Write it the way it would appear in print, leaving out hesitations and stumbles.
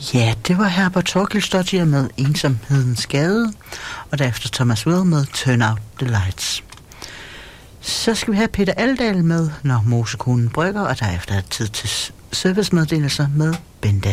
Ja, det var Herbert Torkildstottir med Ensomhedens Gade, og derefter Thomas Will med Turn Out the Lights. Så skal vi have Peter Aldahl med Når mosekonen brygger, og derefter er tid til servicemeddelelser med Bente.